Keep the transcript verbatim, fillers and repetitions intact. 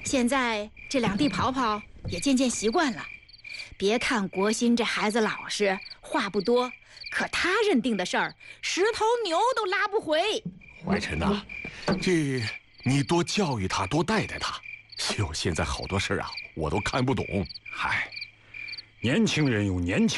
现在这两地跑跑也渐渐习惯了。别看国新这孩子老实，话不多，可他认定的事儿，十头牛都拉不回。 怀晨呐、啊，这你多教育他，多带带他。哟，现在好多事啊，我都看不懂。 嗨，年轻人有年轻。